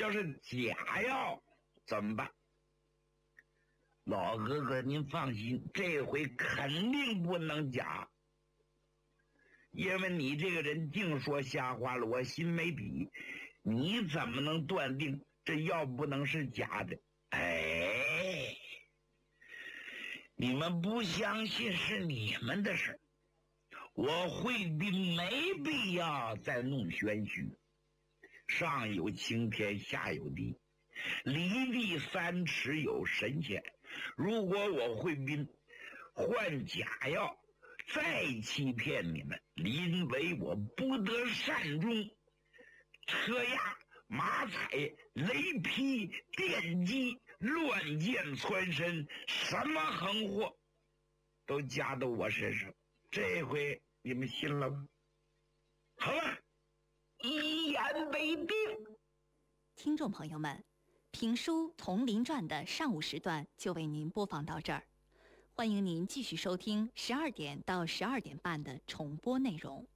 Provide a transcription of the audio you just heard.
要是假药怎么办？老哥哥您放心，这回肯定不能假，因为你这个人净说瞎话了，我心没底，你怎么能断定这药不能是假的？哎，你们不相信是你们的事，我惠宾没必要再弄玄虚，上有青天下有地，离地3尺有神仙。如果我惠宾换假药再欺骗你们，因为我不得善终，车压马踩雷劈电击乱箭穿身，什么横祸都加到我身上，这回你们信了吗？好了，一言为定。 听众朋友们，评书《铜陵传》的上午时段就为您播放到这儿，欢迎您继续收听12点到12点半的重播内容。